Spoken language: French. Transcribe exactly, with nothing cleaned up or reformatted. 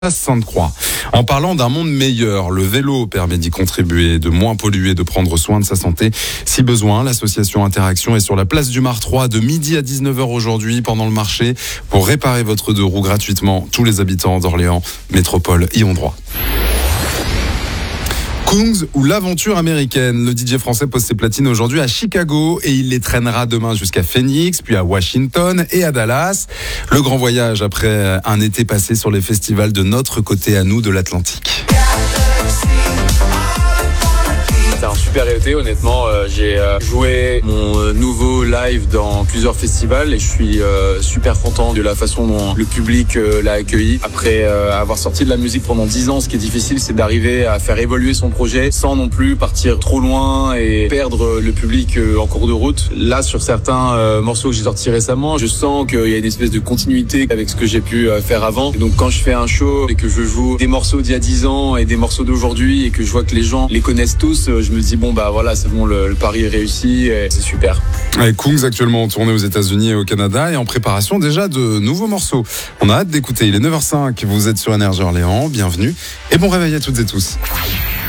Sainte-Croix. En parlant d'un monde meilleur, le vélo permet d'y contribuer, de moins polluer, de prendre soin de sa santé. Si besoin, l'association Interaction est sur la place du Mar trois de midi à dix-neuf heures aujourd'hui pendant le marché pour réparer votre deux roues gratuitement. Tous les habitants d'Orléans Métropole y ont droit. Kungs ou l'aventure américaine. Le D J français pose ses platines aujourd'hui à Chicago et il les traînera demain jusqu'à Phoenix, puis à Washington et à Dallas. Le grand voyage après un été passé sur les festivals de notre côté à nous de l'Atlantique. C'est un super été, honnêtement. Euh, j'ai euh, joué mon euh, nouveau live dans plusieurs festivals et je suis euh, super content de la façon dont le public euh, l'a accueilli. Après euh, avoir sorti de la musique pendant dix ans, ce qui est difficile, c'est d'arriver à faire évoluer son projet sans non plus partir trop loin et perdre le public euh, en cours de route. Là, sur certains euh, morceaux que j'ai sortis récemment, je sens qu'il y a une espèce de continuité avec ce que j'ai pu euh, faire avant. Et donc quand je fais un show et que je joue des morceaux d'il y a dix ans et des morceaux d'aujourd'hui et que je vois que les gens les connaissent tous, euh, je me dis bon bah voilà, c'est bon, le, le pari est réussi et c'est super. Ouais, Kungs actuellement en tournée aux États-Unis et au Canada et en préparation déjà de nouveaux morceaux. On a hâte d'écouter. Il est neuf heures cinq, vous êtes sur Énergie Orléans, bienvenue et bon réveil à toutes et tous.